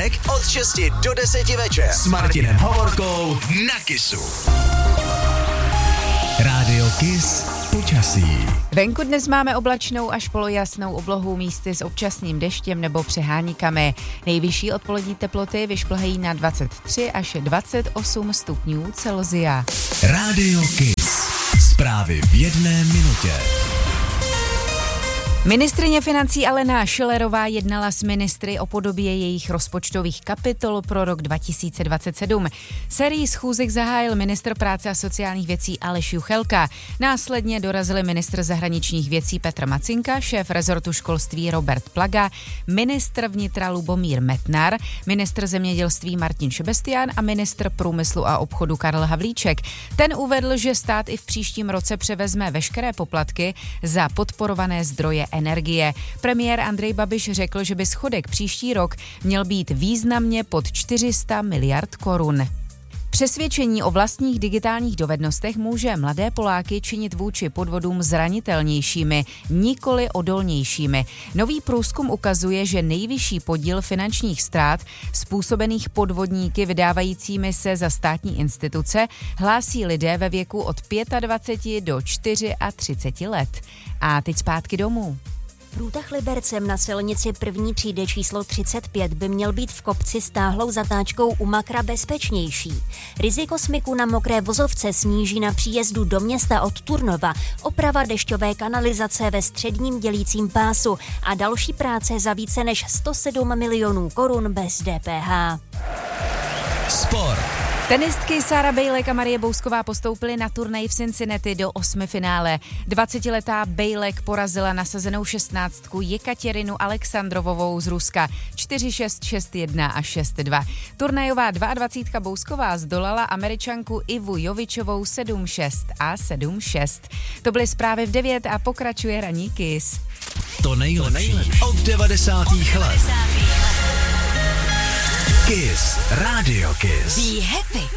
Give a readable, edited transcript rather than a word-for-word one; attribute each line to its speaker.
Speaker 1: pátek od 6 do 10 večer s Martinem Hovorkou na Kissu. Rádio Kiss počasí.
Speaker 2: Venku dnes máme oblačnou až polojasnou oblohu, místy s občasným deštěm nebo přeháníkami. Nejvyšší odpolední teploty vyšplhají na 23 až 28 stupňů Celsia.
Speaker 1: Rádio Kiss. Zprávy v jedné minutě.
Speaker 2: Ministryně financí Alena Schillerová jednala s ministry o podobě jejich rozpočtových kapitol pro rok 2027. Sérii schůzek zahájil ministr práce a sociálních věcí Aleš Juchelka. Následně dorazili ministr zahraničních věcí Petr Macinka, šéf rezortu školství Robert Plaga, ministr vnitra Lubomír Metnar, ministr zemědělství Martin Šebestián a ministr průmyslu a obchodu Karel Havlíček. Ten uvedl, že stát i v příštím roce převezme veškeré poplatky za podporované zdroje energie. Premiér Andrej Babiš řekl, že by schodek příští rok měl být významně pod 400 miliard korun. Přesvědčení o vlastních digitálních dovednostech může mladé Poláky činit vůči podvodům zranitelnějšími, nikoli odolnějšími. Nový průzkum ukazuje, že nejvyšší podíl finančních ztrát způsobených podvodníky vydávajícími se za státní instituce hlásí lidé ve věku od 25 do 34 let. A teď zpátky domů.
Speaker 3: Průtah Libercem na silnici první třídy číslo 35 by měl být v kopci s táhlou zatáčkou u Makra bezpečnější. Riziko smyku na mokré vozovce sníží na příjezdu do města od Turnova, oprava dešťové kanalizace ve středním dělícím pásu a další práce za více než 107 milionů korun bez DPH.
Speaker 1: Sport.
Speaker 2: Tenistky Sara Bejlek a Marie Bousková postoupily na turnaj v Cincinnati do 8. finále. 20letá Bejlek porazila nasazenou 16 Jekatěrinu Alexandrovovou z Ruska 4-6, 6-1 a 6-2. Turnajová 22 Bousková zdolala Američanku Ivu Jovičovou 7-6 a 7-6. To byly zprávy v 9 a pokračuje ranní Kiss.
Speaker 1: To nejlepší od 90. let. Kiss, Radio Kiss.
Speaker 4: Be happy.